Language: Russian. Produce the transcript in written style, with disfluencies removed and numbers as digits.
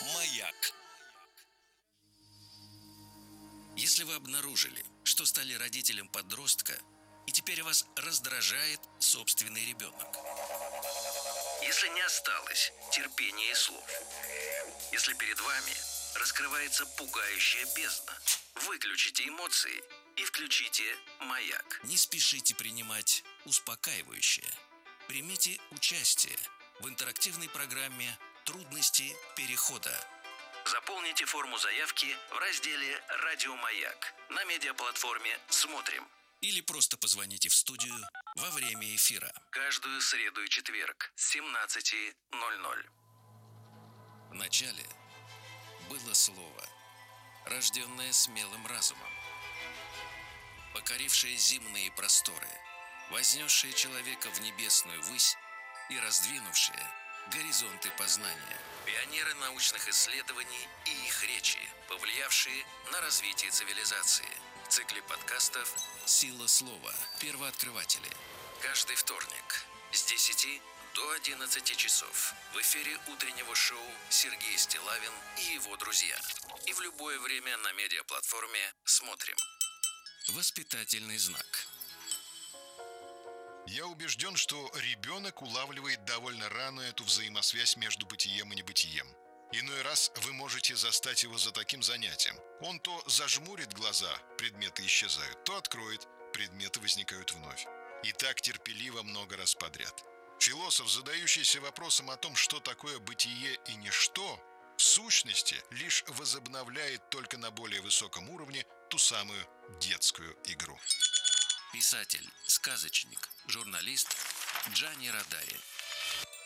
Маяк. Если вы обнаружили, что стали родителем подростка, и теперь вас раздражает собственный ребенок. Если не осталось терпения и слов. Если перед вами раскрывается пугающая бездна, выключите эмоции и включите маяк. Не спешите принимать успокаивающее. Примите участие в интерактивной программе «Трудности перехода». Заполните форму заявки в разделе «Радио Маяк» на медиаплатформе «Смотрим». Или просто позвоните в студию во время эфира. Каждую среду и четверг с 17:00. Вначале было слово, рожденное смелым разумом, покорившее земные просторы, вознесшее человека в небесную высь и раздвинувшее горизонты познания. Пионеры научных исследований и их речи, повлиявшие на развитие цивилизации. В цикле подкастов «Сила слова. Первооткрыватели». Каждый вторник с 10 до 11 часов в эфире утреннего шоу Сергей Стиллавин и его друзья. И в любое время на медиаплатформе «Смотрим». Воспитательный знак. Я убежден, что ребенок улавливает довольно рано эту взаимосвязь между бытием и небытием. Иной раз вы можете застать его за таким занятием. Он то зажмурит глаза, предметы исчезают, то откроет, предметы возникают вновь. И так терпеливо много раз подряд. Философ, задающийся вопросом о том, что такое бытие и ничто, в сущности лишь возобновляет только на более высоком уровне ту самую детскую игру. Писатель, сказочник, журналист Джани Родари.